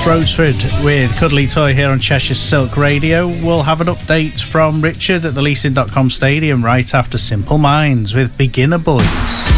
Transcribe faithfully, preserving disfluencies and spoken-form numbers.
Roseford with Cuddly Toy here on Cheshire Silk Radio. We'll have an update from Richard at the leasing dot com Stadium right after Simple Minds with Beginner Boys.